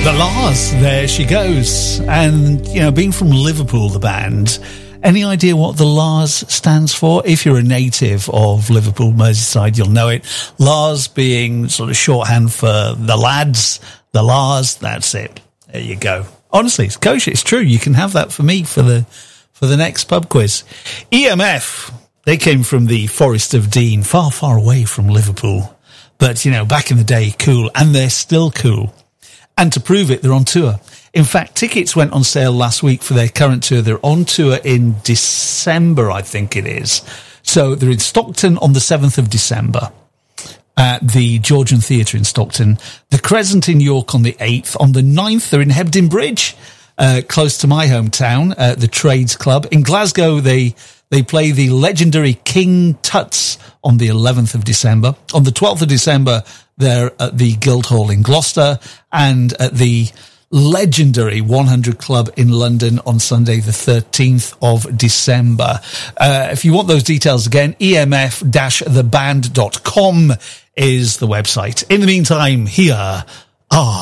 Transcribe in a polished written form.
The Lars, there she goes. And, you know, being from Liverpool, the band, any idea what the Lars stands for? If you're a native of Liverpool, Merseyside, you'll know it. Lars being sort of shorthand for the lads, the Lars, that's it. There you go. Honestly, it's kosher, it's true. You can have that for me for the next pub quiz. EMF, they came from the Forest of Dean, far, far away from Liverpool. But, you know, back in the day, cool. And they're still cool. And to prove it, they're on tour. In fact, tickets went on sale last week for their current tour. They're on tour in December, I think it is. So they're in Stockton on the 7th of December at the Georgian Theatre in Stockton. The Crescent in York on the 8th. On the 9th, they're in Hebden Bridge, close to my hometown, the Trades Club. In Glasgow, they play the legendary King Tut's on the 11th of December. On the 12th of December, they're at the Guildhall in Gloucester and at the legendary 100 Club in London on Sunday, the 13th of December. If you want those details again, emf-theband.com is the website. In the meantime, here are